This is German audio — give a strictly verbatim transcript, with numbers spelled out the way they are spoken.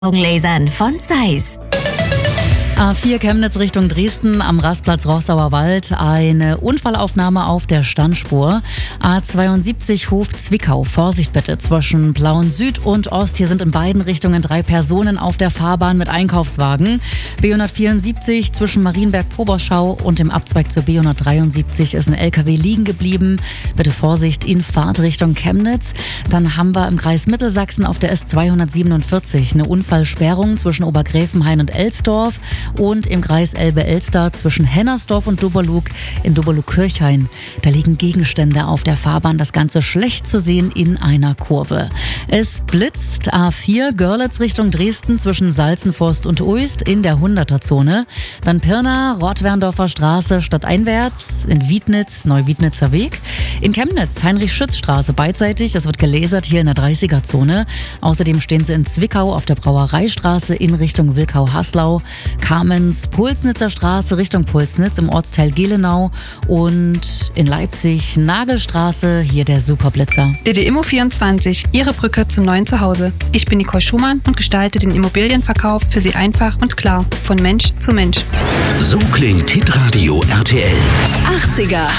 Augenlasern von Zeiss. A vier Chemnitz Richtung Dresden am Rastplatz Roßauer Wald. Eine Unfallaufnahme auf der Standspur. A zweiundsiebzig Hof Zwickau. Vorsicht bitte zwischen Plauen Süd und Ost. Hier sind in beiden Richtungen drei Personen auf der Fahrbahn mit Einkaufswagen. B hundertvierundsiebzig zwischen Marienberg-Poberschau und dem Abzweig zur B hundertdreiundsiebzig ist ein L K W liegen geblieben. Bitte Vorsicht in Fahrtrichtung Chemnitz. Dann haben wir im Kreis Mittelsachsen auf der S zweihundertsiebenundvierzig eine Unfallsperrung zwischen Obergräfenhain und Elsdorf. Und im Kreis Elbe-Elster zwischen Hennersdorf und Dubberlug in Dubberlug-Kirchhain. Da liegen Gegenstände auf der Fahrbahn, das Ganze schlecht zu sehen in einer Kurve. Es blitzt A vier Görlitz Richtung Dresden zwischen Salzenforst und Uist in der hunderter-Zone. Dann Pirna, Rottwerndorfer Straße stadteinwärts, in Wiednitz, Neuwiednitzer Weg. In Chemnitz, Heinrich-Schütz-Straße beidseitig, es wird gelasert hier in der dreißiger-Zone. Außerdem stehen sie in Zwickau auf der Brauereistraße in Richtung Wilkau-Haslau. Kamenz, Pulsnitzer Straße Richtung Pulsnitz im Ortsteil Gelenau und in Leipzig Nagelstraße, hier der Superblitzer. D D Immo vierundzwanzig, Ihre Brücke zum neuen Zuhause. Ich bin Nicole Schumann und gestalte den Immobilienverkauf für Sie einfach und klar, von Mensch zu Mensch. So klingt Hitradio R T L. achtziger